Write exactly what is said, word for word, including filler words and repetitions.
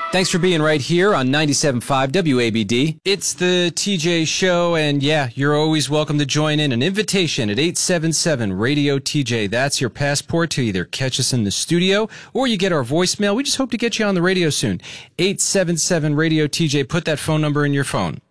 Thanks for being right here on ninety-seven point five W A B D. It's the T J Show, and yeah, you're always welcome to join in. An invitation at eight seven seven radio T J. That's your passport to either catch us in the studio or you get our voicemail. We just hope to get you on the radio soon. eight seven seven radio T J. Put that phone number in your phone.